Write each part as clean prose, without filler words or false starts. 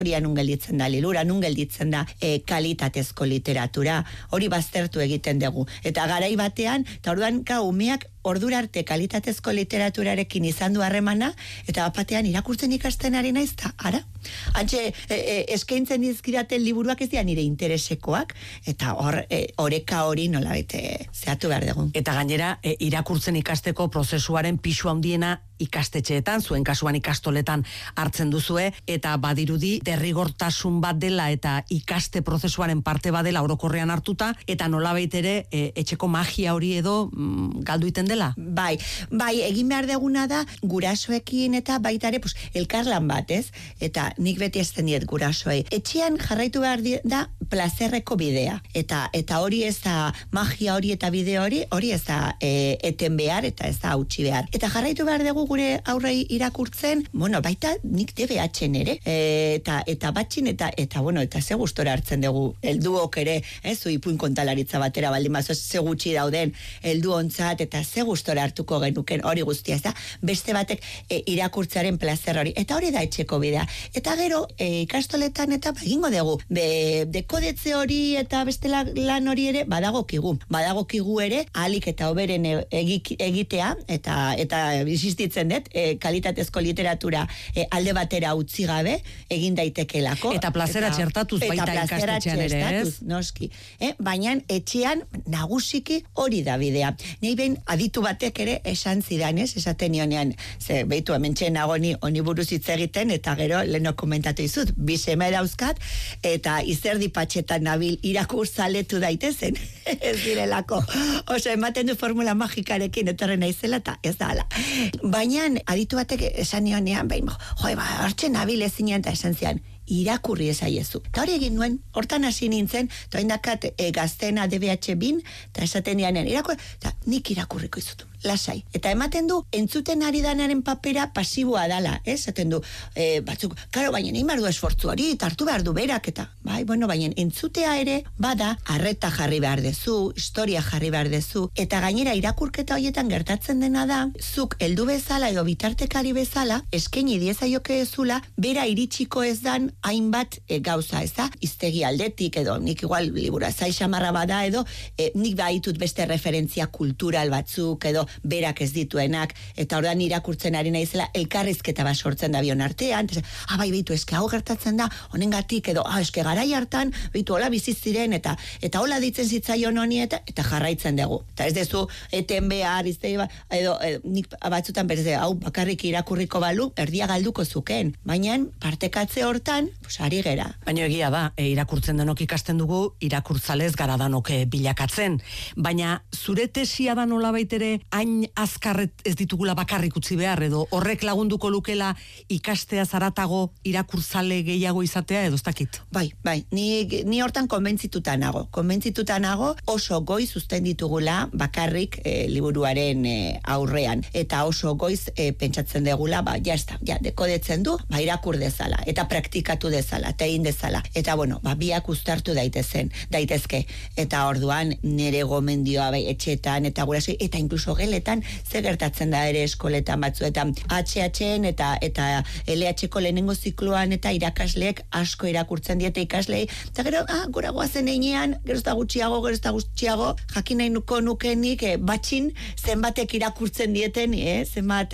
nun gelditzen da lilura, nun gelditzen da kalitatezko literatura, hori baztertu egiten dugu. Eta garai batean, eta orduan umeak ordura arte kalitatezko literaturarekin izan du harremana, eta batean irakurtzen ikasten ari naiz, eta ara? Hantxe, eskaintzen dizkidaten liburuak ez dira nire interesekoak, eta oreka hori nola bete zehatu behar dugu. Eta gainera, irakurtzen ikasteko prozesuaren pisu handiena ikastetxeetan, zuen kasuan ikastoletan hartzen duzue, eta badirudi derrigortasun bat dela eta ikaste prozesuaren parte badela orokorrean hartuta, eta nolabait ere etxeko magia hori edo galdu iten dela? Bai, egin behar deguna da gurasoekin eta baita ere elkarlan bat, ez? Eta nik beti esten diet gurasoei. Etxean jarraitu behar da plazerreko bidea. Eta hori ez da magia hori eta bide hori ez da eten behar eta ez da hautsi behar. Eta jarraitu behar dugu gure aurrei irakurtzen, baita nik DBH-en ere, eta batxin eta ze gustora hartzen dugu helduok ere, zu ipuin kontalaritza batera baldin bazo ze gutxi dauden helduontzat eta ze gustora hartuko genuken hori guztia, ez da? Beste batek irakurtzaren plazer hori. Eta hori da etxeko bidea. Eta gero, ikastoletan eta egingo dugu. Dekodetze hori eta beste lan hori ere badagokigu ere, ahalik eta hoberen egitea, eta insistitzen dut, kalitatezko literatura alde batera utzi gabe, egin daitekelako. Eta plazera txertatuz baita ikastetxean ere, ez? Noski. Baina etxean nagusiki hori da bidea. Nei behin aditu batek ere esan zidanez, esaten nionean, behitu hemen txenago honi buruz hitz egiten, eta gero leheno komentatu izut, 2 seme dauzkat, eta izerdi patxetan nabil irakurzaletu daitezen, ez direlako. Ematen du formula magikarekin etorren naizela, eta ez da ala. Baina aditu batek esan nionean, hortzen nabil ezinen eta esan zian, irakurri esaiezu. Eta hori egin nuen, hortan hasi nintzen, eta indakat gaztena DBH bin, eta esaten nianen, eta nik irakurriko izutu, lasai. Eta ematen du, entzuten ari danaren papera pasiboa dala, esaten du, batzuk, karo, baina egin behar du esfortzu hori, eta hartu behar du berak, eta, baina entzutea ere, bada, arreta jarri behar dezu, historia jarri behar dezu, eta gainera irakurketa horietan gertatzen dena da, zuk heldu bezala edo bitartekari bezala, eskaini diezaioke ezula, bera iritsiko ez dan hainbat gauza, ez da? Iztegi aldetik, edo nik igual libura zai xamarra bada, edo nik baitut beste referentzia kultural batzuk, edo berak ez dituenak, eta ordan irakurtzen ari naizela, elkarrizketa bat sortzen da bion artean, behitu, eske hau gertatzen da, honengatik, edo, eske garai hartan, behitu, hola biziziren, eta hola ditzen zitzaion honi, eta jarraitzen dugu. Eta ez dezu, eten behar, edo nik batzutan berze, hau bakarrik irakurriko balu, erdia galduko zuken, baina partekatze hortan, ari gera. Baina egia da, irakurtzen denok ikasten dugu, irakurtzalez gara danok bilakatzen. Baina zure tesia da nolabait ere, hain azkarret ez ditugula bakarrik utzi behar, edo horrek lagunduko lukela ikastea zaratago irakurtzale gehiago izatea, edo ez dakit? Bai, ni hortan konbentzituta nago, oso goiz uzten ditugula bakarrik liburuaren aurrean. Eta oso goiz pentsatzen degula, dekodetzen du, irakur dezala, eta praktikatu dezala, eta egin dezala. Eta biak uztartu daitezke. Eta orduan nire gomendioa etxetan, eta guraso, eta inkluso geletan, ze gertatzen da ere eskoletan batzuetan, HH-en eta LH-ko lehenengo zikloan, eta irakasleek asko irakurtzen diete ikaslei, eta gero, gora goazen einean, gero ez da gutxiago, jakin nahi nukenik, batxin, zenbatek irakurtzen dieten, zenbat,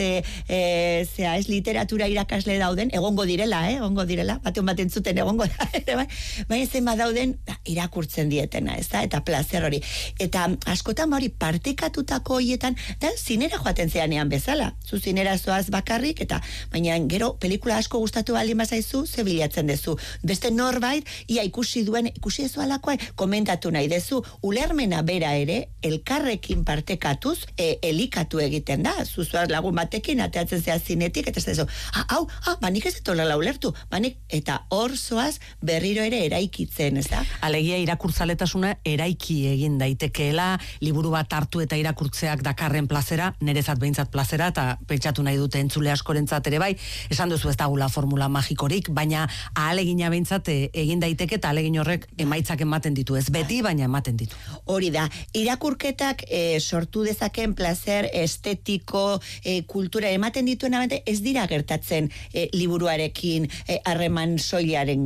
literatura irakasle dauden, egongo direla, bat entzuten egongo da, baina zenbat dauden irakurtzen dietena, ez da, eta plazer hori. Eta askotan hori partekatutako horietan, da, zinera joaten zeanean bezala. Zu zinera zoaz bakarrik, eta baina gero pelikula asko gustatu baldin bazaizu, ze bilatzen dezu. Beste norbait, ia ikusi ez alakoa, komentatu nahi dezu, ulermena bera ere, elkarrekin partekatuz, elikatu egiten da. Zuzuaz lagun batekin, ateatzen zea zinetik, eta ez dezu, nik ez detola ulertu, eta hor zoaz berriro ere eraikitzen, ez da? Alegia irakurtzaletasuna eraiki egin daitekeela, liburu bat hartu eta irakurtzeak dakar herritarren plazera, nerezat behintzat plazera, eta pentsatu nahi dute entzule askorentzat ere bai, esan duzu ez dagula formula magikorik, baina ahalegina behintzat egin daiteke eta ahalegin horrek emaitzak ematen ditu, ez beti, baina ematen ditu. Hori da, irakurketak sortu dezaken placer estetiko, kultura ematen dituen ez dira gertatzen liburuarekin harreman soilaren